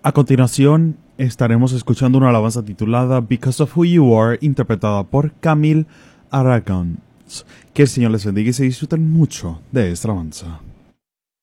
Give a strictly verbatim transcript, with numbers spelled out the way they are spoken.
A continuación, estaremos escuchando una alabanza titulada Because of Who You Are, interpretada por Camille Aragón. Que el Señor les bendiga y se disfruten mucho de esta alabanza.